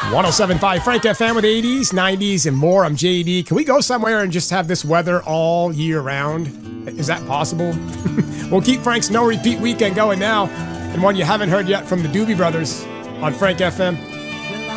107.5 Frank FM with 80s, 90s, and more. I'm JD. Can we go somewhere and just have this weather all year round? Is that possible? We'll keep Frank's no repeat weekend going now. And one you haven't heard yet from the Doobie Brothers on Frank FM.